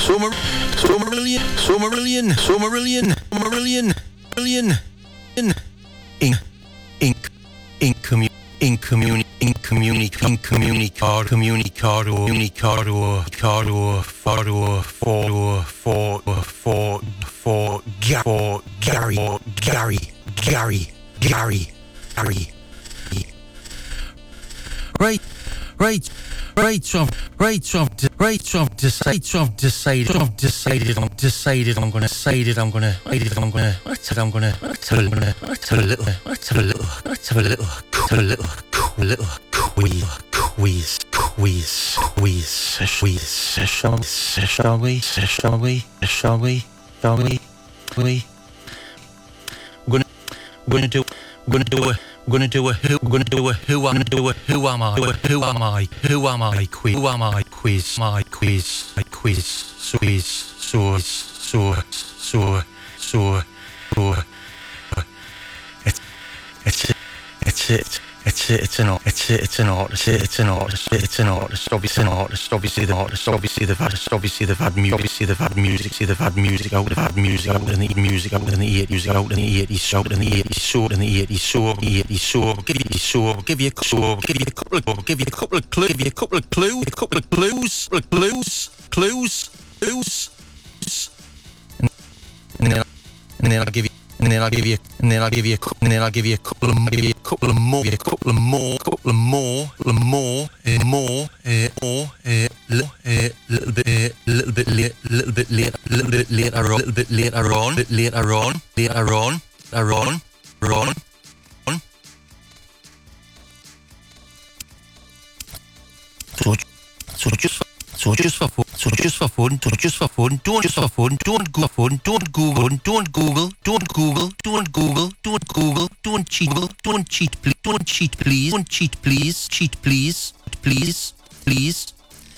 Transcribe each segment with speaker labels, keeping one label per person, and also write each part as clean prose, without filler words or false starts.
Speaker 1: Obviously they've had music out in the 80s. Give you a couple of clues, and then I'll give you a couple later on. So just for fun, don't cheat, please.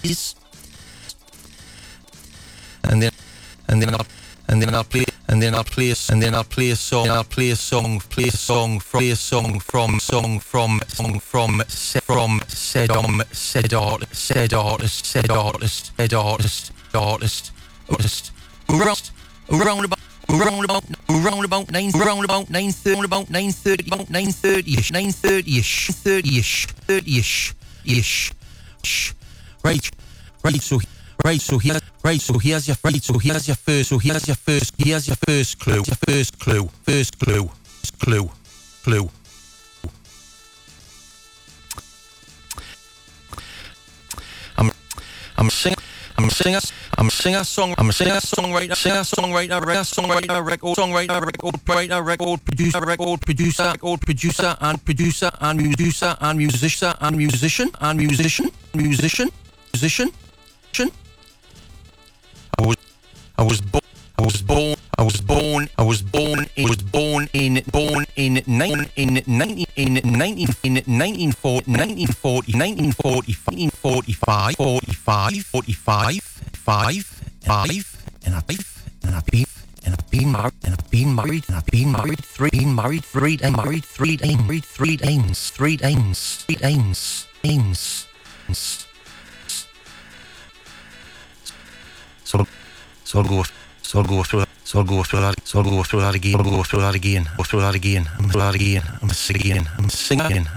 Speaker 1: And then I'll play a song from said artist. Around about 9:30ish. Right. So here's your first clue. I'm a singer-songwriter, record producer, and musician. I was born in 1945, and I've been married three times. So I'll go through that again. I'm singing.